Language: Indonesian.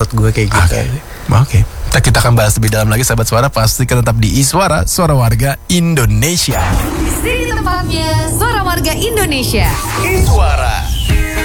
menurut gue kayak gitu. Oke. Kita akan bahas lebih dalam lagi sahabat suara. Pastikan tetap di Iswara, suara warga Indonesia. Di sini tempatnya suara warga Indonesia. Iswara.